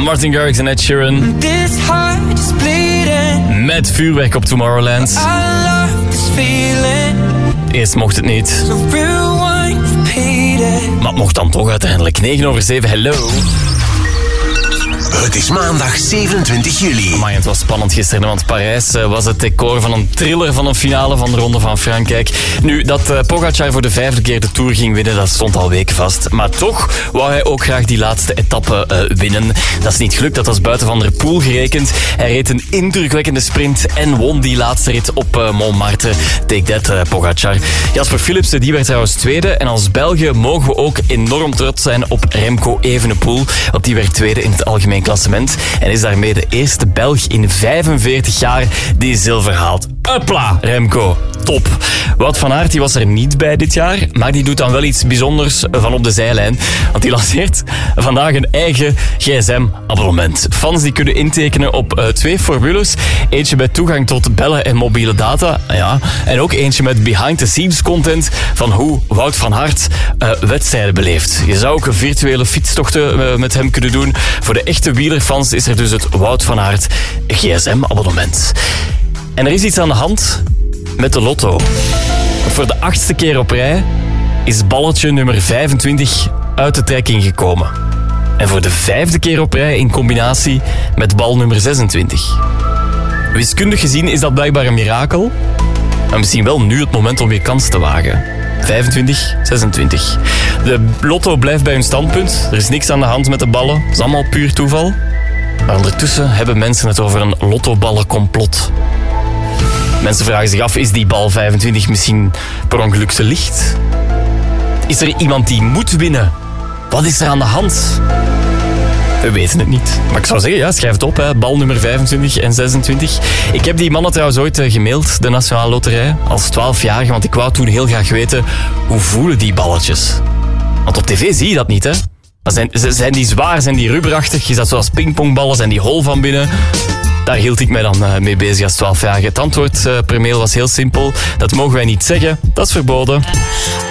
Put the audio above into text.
Martin Garrix en Ed Sheeran. Met vuurwerk op Tomorrowland. Eerst mocht het niet. Maar het mocht dan toch uiteindelijk. 9:07, hello. Het is maandag 27 juli. Maar het was spannend gisteren, want Parijs was het decor van een thriller van een finale van de Ronde van Frankrijk. Nu, dat Pogacar voor de 5e keer de Tour ging winnen, dat stond al weken vast. Maar toch wou hij ook graag die laatste etappe winnen. Dat is niet gelukt, dat was buiten Van der Poel gerekend. Hij reed een indrukwekkende sprint en won die laatste rit op Montmartre. Take that, Pogacar. Jasper Philipsen, die werd trouwens tweede. En als Belgen mogen we ook enorm trots zijn op Remco Evenepoel. Want die werd tweede in het algemeen klassement en is daarmee de eerste Belg in 45 jaar die zilver haalt. Hopla, Remco. Top. Wout van Aert die was er niet bij dit jaar, maar die doet dan wel iets bijzonders van op de zijlijn. Want die lanceert vandaag een eigen gsm-abonnement. Fans die kunnen intekenen op 2 formules. Eentje met toegang tot bellen en mobiele data. Ja. En ook eentje met behind-the-scenes content van hoe Wout van Aert wedstrijden beleeft. Je zou ook een virtuele fietstochten met hem kunnen doen. Voor de echte wielerfans is er dus het Wout van Aert gsm-abonnement. En er is iets aan de hand met de lotto. Voor de 8e keer op rij is balletje nummer 25 uit de trekking gekomen. En voor de 5e keer op rij in combinatie met bal nummer 26. Wiskundig gezien is dat blijkbaar een mirakel. Maar misschien wel nu het moment om je kans te wagen. 25, 26. De lotto blijft bij hun standpunt. Er is niks aan de hand met de ballen. Het is allemaal puur toeval. Maar ondertussen hebben mensen het over een lottoballencomplot. Mensen vragen zich af, is die bal 25 misschien per ongeluk te licht? Is er iemand die moet winnen? Wat is er aan de hand? We weten het niet. Maar ik zou zeggen, ja, schrijf het op. Hè. Bal nummer 25 en 26. Ik heb die mannen trouwens ooit gemaild, de Nationale Loterij, als 12-jarige. Want ik wou toen heel graag weten, hoe voelen die balletjes? Want op tv zie je dat niet, hè. Maar zijn die zwaar, zijn die rubberachtig? Is dat zoals pingpongballen? Zijn die hol van binnen? Daar hield ik mij dan mee bezig als 12-jarige. Het antwoord per mail was heel simpel. Dat mogen wij niet zeggen. Dat is verboden.